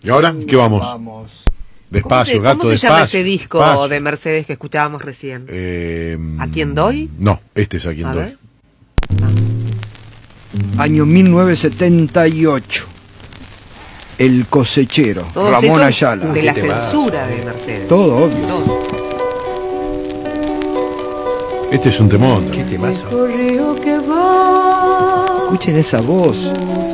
¿Y ahora qué vamos? Vamos. Despacio, gato, ¿Cómo se despacio. llama ese disco despacio. de Mercedes que escuchábamos recién? ¿A quién doy? No, este es A quién A doy. ver. Año 1978. El cosechero, Todos Ramón esos Ayala. de la ¿Qué te vas? censura de Mercedes. Todo obvio. Todo. Este es un temón. Qué temazo. Escuchen esa voz.